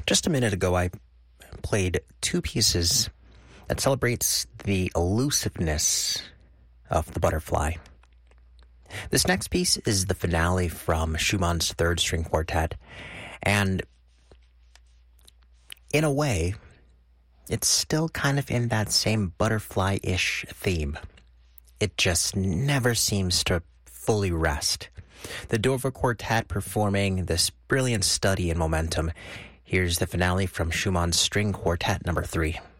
Just a minute ago, I played two pieces that celebrates the elusiveness of the butterfly. This next piece is the finale from Schumann's Third String Quartet, and in a way, it's still kind of in that same butterfly-ish theme. It just never seems to fully rest. The Dover Quartet performing this brilliant study in momentum. Here's the finale from Schumann's String Quartet number 3.